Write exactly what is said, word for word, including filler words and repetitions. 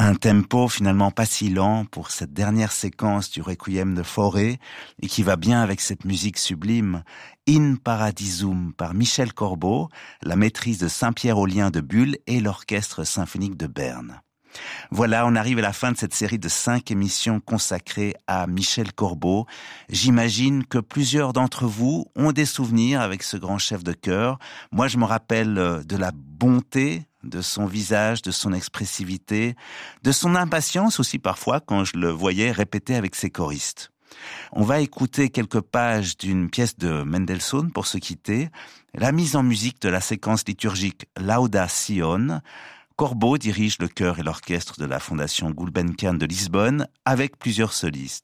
Un tempo finalement pas si lent pour cette dernière séquence du Requiem de Fauré et qui va bien avec cette musique sublime. In Paradisum par Michel Corbeau, la maîtrise de Saint-Pierre-aux-Liens de Bulle et l'Orchestre symphonique de Berne. Voilà, on arrive à la fin de cette série de cinq émissions consacrées à Michel Corbeau. J'imagine que plusieurs d'entre vous ont des souvenirs avec ce grand chef de chœur. Moi, je me rappelle de la bonté de son visage, de son expressivité, de son impatience aussi parfois quand je le voyais répéter avec ses choristes. On va écouter quelques pages d'une pièce de Mendelssohn pour se quitter, la mise en musique de la séquence liturgique Lauda Sion. Corbeau dirige le chœur et l'orchestre de la Fondation Gulbenkian de Lisbonne avec plusieurs solistes.